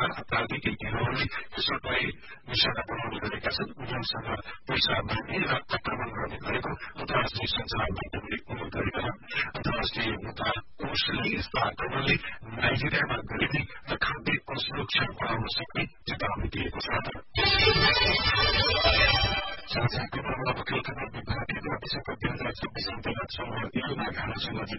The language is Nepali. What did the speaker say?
विभिन्न आपराधिक गिरोहले कृषकलाई निशाना बनाउने गरेका छन् उनीहरूसँग पैसा माग्ने र आक्रमण गर्ने गरेको अन्तर्राष्ट्रिय सञ्चार माध्यमले उल्लेख गरेका छन् अन्तर्राष्ट्रिय मुद्दा कोषले यस्ता आक्रमणले नाइजेरियामा गरिबी र खाद्य असुरक्षा बढाउन सक्ने चेतावनी दिएको छ समाचारको खबर विभागले विशाखा 2026 अन्तर्गत समूह 1 मा घानासँग